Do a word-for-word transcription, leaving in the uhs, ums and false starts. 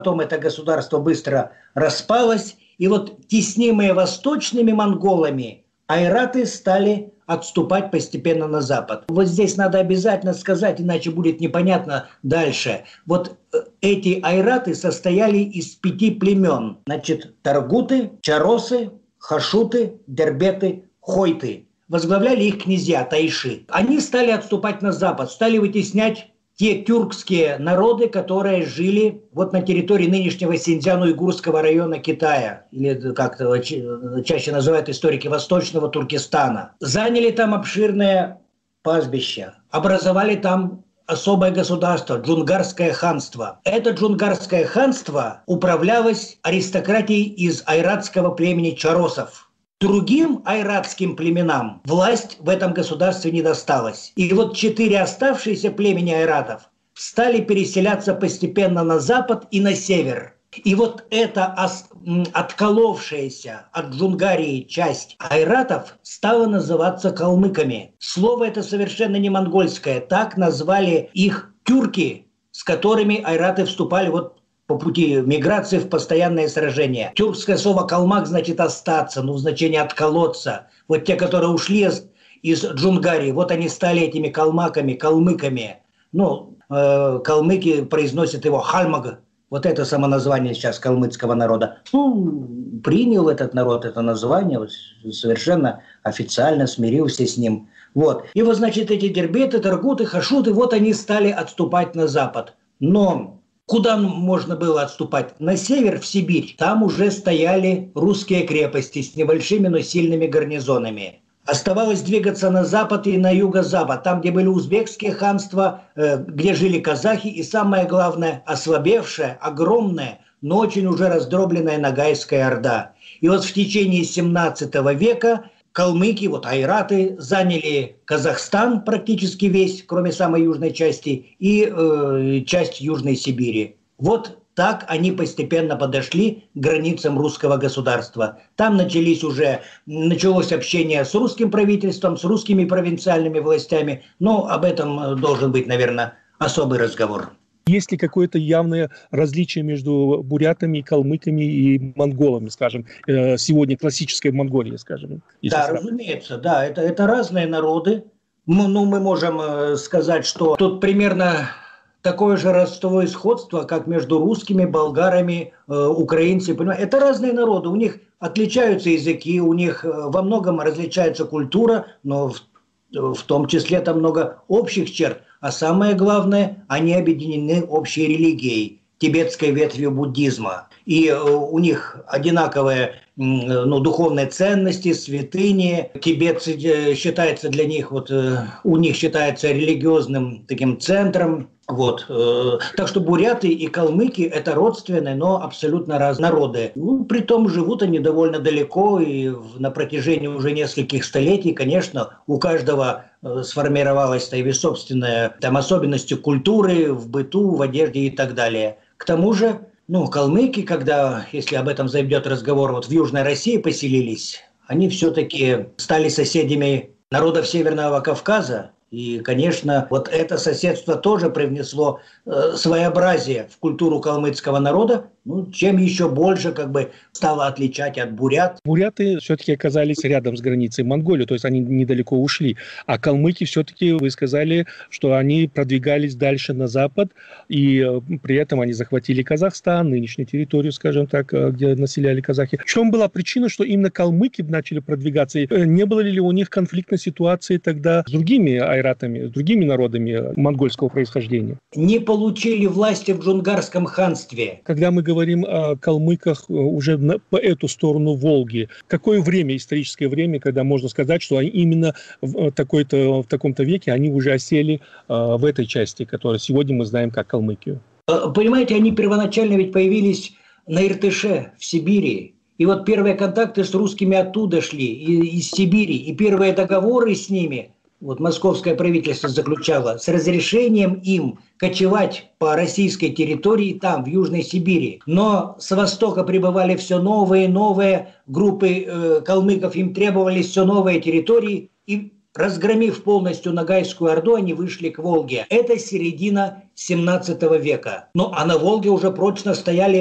Потом это государство быстро распалось. И вот теснимые восточными монголами, айраты стали отступать постепенно на запад. Вот здесь надо обязательно сказать, иначе будет непонятно дальше. Вот эти айраты состояли из пяти племен. Значит, таргуты, чаросы, хашуты, дербеты, хойты. Возглавляли их князья, тайши. Они стали отступать на запад, стали вытеснять те тюркские народы, которые жили вот на территории нынешнего Синьцзян-Уйгурского района Китая, или как-то чаще называют историки Восточного Туркестана. Заняли там обширное пастбище, образовали там особое государство, Джунгарское ханство. Это Джунгарское ханство управлялось аристократией из айратского племени чаросов. Другим айратским племенам власть в этом государстве не досталась. И вот четыре оставшиеся племени айратов стали переселяться постепенно на запад и на север. И вот эта отколовшаяся от Джунгарии часть айратов стала называться калмыками. Слово это совершенно не монгольское. Так назвали их тюрки, с которыми айраты вступали вот по пути миграции в постоянное сражение. Тюркское слово «калмак» значит «остаться», ну, значение «отколоться». Вот те, которые ушли из, из Джунгарии, вот они стали этими калмаками, калмыками. Ну, э, калмыки произносят его «хальмаг». Вот это самоназвание сейчас калмыцкого народа. Ну, принял этот народ это название, вот, совершенно официально смирился с ним. Вот. И вот, значит, эти дербеты, таргуты, хашуты, вот они стали отступать на запад. Но куда можно было отступать? На север, в Сибирь. Там уже стояли русские крепости с небольшими, но сильными гарнизонами. Оставалось двигаться на запад и на юго-запад, там, где были узбекские ханства, где жили казахи, и самое главное, ослабевшая, огромная, но очень уже раздробленная Ногайская Орда. И вот в течение семнадцатого века калмыки, вот айраты, заняли Казахстан практически весь, кроме самой южной части, и э, часть Южной Сибири. Вот так они постепенно подошли к границам русского государства. Там начались уже, началось общение с русским правительством, с русскими провинциальными властями, но об этом должен быть, наверное, особый разговор. Есть ли какое-то явное различие между бурятами, калмыками и монголами, скажем, сегодня классической Монголии, скажем? Да, сравнивать. Разумеется, да, это, это разные народы. Ну, мы можем сказать, что тут примерно такое же родство и сходство, как между русскими, болгарами, украинцами. Это разные народы, у них отличаются языки, у них во многом различается культура, но в, в том числе там много общих черт. А самое главное, они объединены общей религией, тибетской ветвью буддизма. И у них одинаковые ну, духовные ценности, святыни. Тибет считается для них, вот, у них считается религиозным таким центром. Вот. Так что буряты и калмыки – это родственные, но абсолютно разные народы. Ну, притом живут они довольно далеко, и на протяжении уже нескольких столетий, конечно, у каждого сформировалась и собственная там, особенности культуры в быту, в одежде и так далее. К тому же, ну, калмыки, когда, если об этом зайдет разговор, вот в Южной России поселились, они все-таки стали соседями народов Северного Кавказа. И, конечно, вот это соседство тоже привнесло э, своеобразие в культуру калмыцкого народа, ну, чем еще больше как бы стало отличать от бурят. Буряты все-таки оказались рядом с границей Монголии, то есть они недалеко ушли. А калмыки все-таки, вы сказали, что они продвигались дальше на запад, и э, при этом они захватили Казахстан, нынешнюю территорию, скажем так, э, где населяли казахи. В чем была причина, что именно калмыки начали продвигаться? И, э, не было ли у них конфликтной ситуации тогда с другими айратами, с другими народами монгольского происхождения? Не получили власти в Джунгарском ханстве. Когда мы говорим о калмыках уже на, по эту сторону Волги, какое время, историческое время, когда можно сказать, что они именно в, такой-то, в таком-то веке они уже осели а, в этой части, которую сегодня мы знаем как Калмыкию? Понимаете, они первоначально ведь появились на Иртыше, в Сибири. И вот первые контакты с русскими оттуда шли, из Сибири, и первые договоры с ними вот московское правительство заключало с разрешением им кочевать по российской территории там, в Южной Сибири. Но с востока прибывали все новые и новые группы э, калмыков, им требовались все новые территории. И Разгромив полностью Ногайскую Орду, они вышли к Волге. Это середина семнадцатого века. Ну а на Волге уже прочно стояли